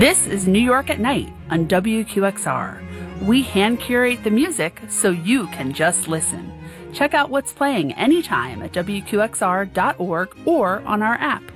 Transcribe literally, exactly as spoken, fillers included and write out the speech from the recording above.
This is New York at Night on W Q X R. We hand curate the music so you can just listen. Check out what's playing anytime at W Q X R dot org or on our app.